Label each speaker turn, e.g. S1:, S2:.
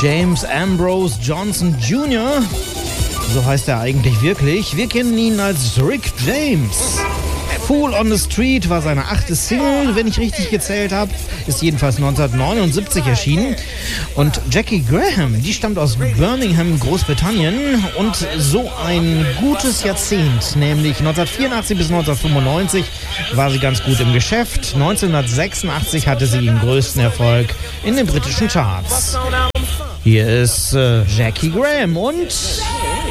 S1: James Ambrose Johnson Jr., so heißt er eigentlich wirklich. Wir kennen ihn als Rick James. Fool on the Street war seine 8. Single, wenn ich richtig gezählt habe. Ist jedenfalls 1979 erschienen. Und Jackie Graham, die stammt aus Birmingham, Großbritannien. Und so ein gutes Jahrzehnt, nämlich 1984 bis 1995, war sie ganz gut im Geschäft. 1986 hatte sie ihren größten Erfolg in den britischen Charts. Hier ist Jackie Graham und